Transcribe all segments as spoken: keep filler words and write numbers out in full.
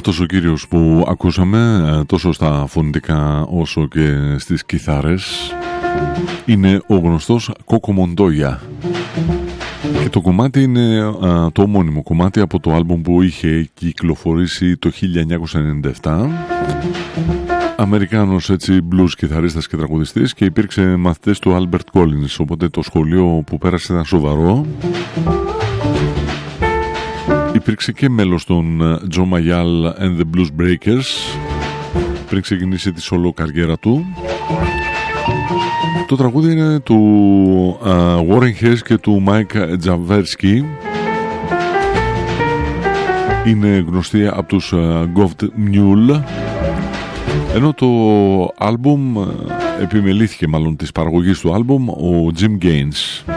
Αυτός ο κύριος που ακούσαμε τόσο στα φωνητικά όσο και στις κιθάρες είναι ο γνωστός Κόκο Μοντόγια και το κομμάτι είναι α, το ομώνυμο κομμάτι από το άλμπουμ που είχε κυκλοφορήσει το χίλια εννιακόσια ενενήντα επτά. Αμερικάνος έτσι blues κιθαρίστας και τραγουδιστής και υπήρξε μαθητής του Albert Collins, οπότε το σχολείο που πέρασε ήταν σοβαρό. Υπήρξε και μέλος των John Mayall and the Blues Breakers πριν ξεκινήσει τη solo καριέρα του. Το τραγούδι είναι του uh, Warren Hayes και του Mike Javersky. Είναι γνωστή από τους uh, Gov't Mule, ενώ το άλμπουμ uh, επιμελήθηκε μάλλον της παραγωγής του άλμπουμ ο Jim Gaines.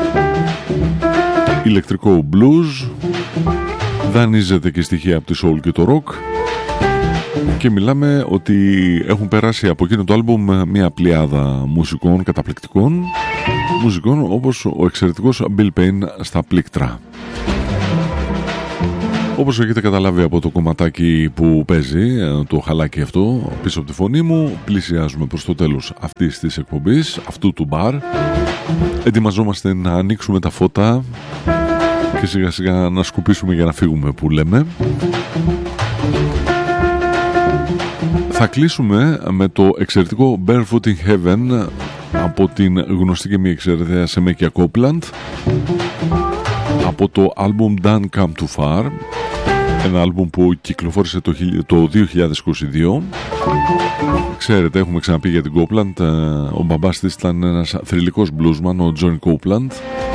Ηλεκτρικό blues, δανείζεται και στοιχεία από τη soul και το rock και μιλάμε ότι έχουν περάσει από εκείνο το άλμπουμ μια πλειάδα μουσικών, καταπληκτικών μουσικών, όπως ο εξαιρετικός Bill Payne στα πλήκτρα. Όπως έχετε καταλάβει από το κομματάκι που παίζει, το χαλάκι αυτό πίσω από τη φωνή μου, πλησιάζουμε προς το τέλος αυτής της εκπομπής, αυτού του μπαρ. Ετοιμαζόμαστε να ανοίξουμε τα φώτα και σιγά σιγά να σκουπίσουμε για να φύγουμε, που λέμε. Θα κλείσουμε με το εξαιρετικό Barefoot in Heaven από την γνωστή και μη εξαιρεταία Σεμέκια Κόπλαντ από το άλμπουμ Don't Come Too Far, ένα άλμπουμ που κυκλοφόρησε το δύο χιλιάδες είκοσι δύο. Ξέρετε, έχουμε ξαναπεί για την Κόπλαντ, ο μπαμπάς της ήταν ένας θρυλικός μπλούσμαν, ο Τζόνι Κόπλαντ.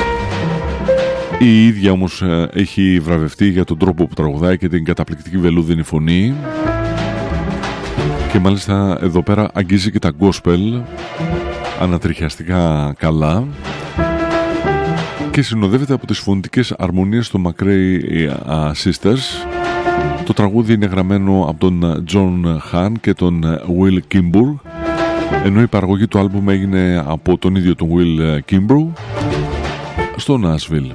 Η ίδια όμως έχει βραβευτεί για τον τρόπο που τραγουδάει και την καταπληκτική βελούδινη φωνή και μάλιστα εδώ πέρα αγγίζει και τα gospel ανατριχιαστικά καλά και συνοδεύεται από τις φωνητικές αρμονίες των McRae Sisters. Το τραγούδι είναι γραμμένο από τον John Hahn και τον Will Kimbrough, ενώ η παραγωγή του άλμπουμ έγινε από τον ίδιο τον Will Kimbrough στο Nashville.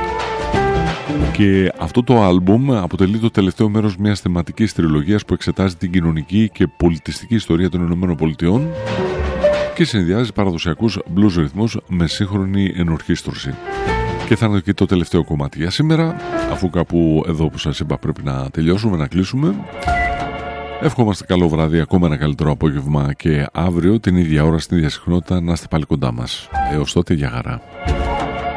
Και αυτό το άλμπουμ αποτελεί το τελευταίο μέρος μιας θεματικής τριλογίας που εξετάζει την κοινωνική και πολιτιστική ιστορία των Ηνωμένων Πολιτειών και συνδυάζει παραδοσιακούς blues ρυθμούς με σύγχρονη ενορχήστρωση. Και θα είναι και το τελευταίο κομμάτι για σήμερα, αφού κάπου εδώ που σας είπα πρέπει να τελειώσουμε, να κλείσουμε. Εύχομαστε καλό βράδυ, ακόμα ένα καλύτερο απόγευμα και αύριο την ίδια ώρα στην ίδια συχνότητα να είστε πάλι κοντά μας. Έως τότε, για χαρά.